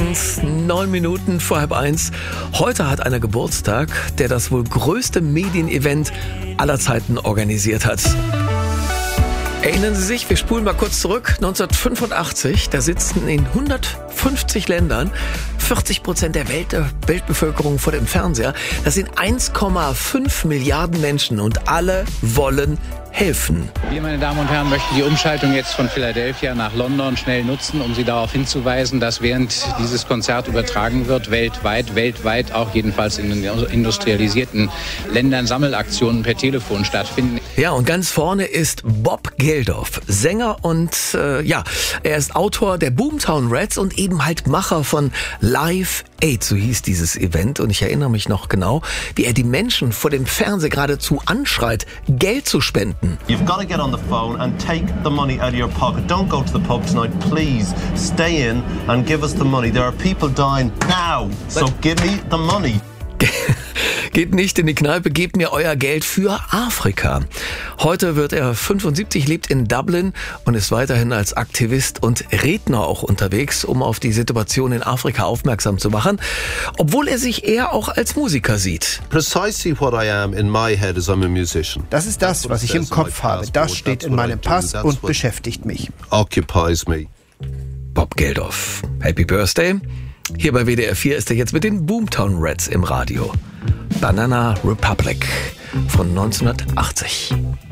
Abend, 9 Minuten vor 12:30. Heute hat einer Geburtstag, der das wohl größte Medienevent aller Zeiten organisiert hat. Erinnern Sie sich, wir spulen mal kurz zurück, 1985, da sitzen in 150 Ländern 40% der Weltbevölkerung vor dem Fernseher. Das sind 1,5 Milliarden Menschen und alle wollen helfen. Wir, meine Damen und Herren, möchten die Umschaltung jetzt von Philadelphia nach London schnell nutzen, um Sie darauf hinzuweisen, dass während dieses Konzert übertragen wird, weltweit auch jedenfalls in den industrialisierten Ländern Sammelaktionen per Telefon stattfinden. Ja, und ganz vorne ist Bob Geldof, Sänger und er ist Autor der Boomtown Rats und eben halt Macher von Live Aid, so hieß dieses Event. Und ich erinnere mich noch genau, wie er die Menschen vor dem Fernseher geradezu anschreit, Geld zu spenden. You've got to get on the phone and take the money out of your pocket. Don't go to the pub tonight, please. Stay in and give us the money. There are people dying now, so give me the money. Geht nicht in die Kneipe, gebt mir euer Geld für Afrika. Heute wird er 75, lebt in Dublin und ist weiterhin als Aktivist und Redner auch unterwegs, um auf die Situation in Afrika aufmerksam zu machen, obwohl er sich eher auch als Musiker sieht. Precisely what I am in my head is I'm a musician. Das ist das, was ich im Kopf habe. Das steht in meinem Pass und beschäftigt mich. Occupies me. Bob Geldof. Happy Birthday. Hier bei WDR 4 ist er jetzt mit den Boomtown Rats im Radio. Banana Republic von 1980.